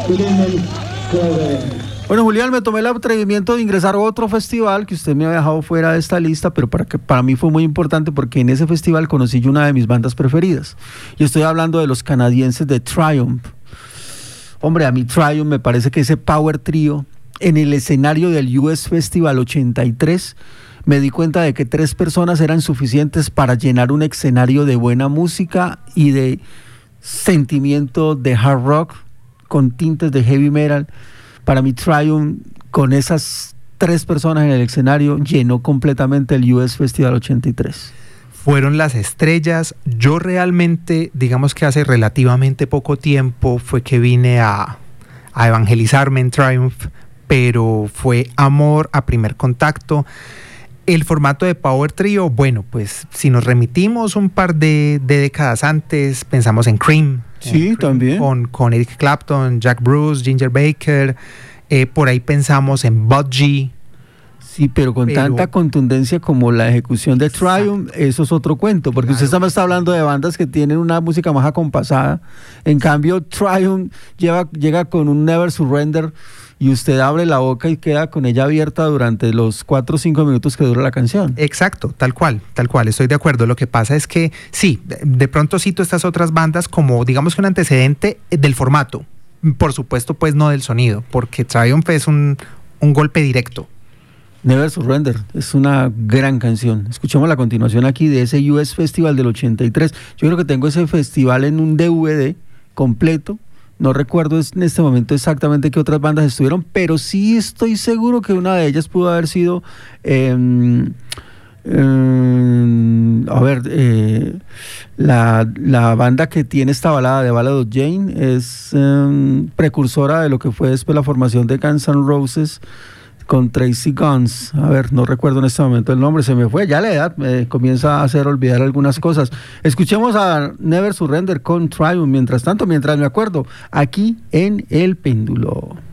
Bueno, Julián, me tomé el atrevimiento de ingresar a otro festival que usted me ha dejado fuera de esta lista, pero para mí fue muy importante porque en ese festival conocí yo una de mis bandas preferidas. Y estoy hablando de los canadienses de Triumph. Hombre, a mí Triumph me parece que ese power trio en el escenario del US Festival 83, me di cuenta de que 3 personas eran suficientes para llenar un escenario de buena música y de sentimiento de hard rock con tintes de heavy metal. Para mí Triumph, con esas 3 personas en el escenario, llenó completamente el US Festival 83. Fueron las estrellas. Yo realmente, digamos que hace relativamente poco tiempo fue que vine a evangelizarme en Triumph, pero fue amor a primer contacto. El formato de Power Trio, bueno, pues si nos remitimos un par de décadas antes, pensamos en Cream. Sí, también. Con Eric Clapton, Jack Bruce, Ginger Baker, por ahí pensamos en Budgie. Sí, pero tanta contundencia como la ejecución de Triumph, eso es otro cuento, porque claro, usted está hablando de bandas que tienen una música más acompasada. En cambio, Triumph llega con un Never Surrender y usted abre la boca y queda con ella abierta durante los 4 o 5 minutos que dura la canción. Exacto, tal cual, estoy de acuerdo. Lo que pasa es que sí, de pronto cito estas otras bandas como, digamos que un antecedente del formato, por supuesto pues no del sonido, porque Triumph es un golpe directo. Never Surrender es una gran canción. Escuchamos la continuación aquí de ese US Festival del 83. Yo creo que tengo ese festival en un DVD completo. No recuerdo en este momento exactamente qué otras bandas estuvieron, pero sí estoy seguro que una de ellas pudo haber sido la banda que tiene esta balada de Ballad of Jane es precursora de lo que fue después la formación de Guns N' Roses con Tracy Guns. A ver, no recuerdo en este momento el nombre, se me fue, ya la edad me comienza a hacer olvidar algunas cosas. Escuchemos a Never Surrender con Triumph, mientras me acuerdo, aquí en El Péndulo.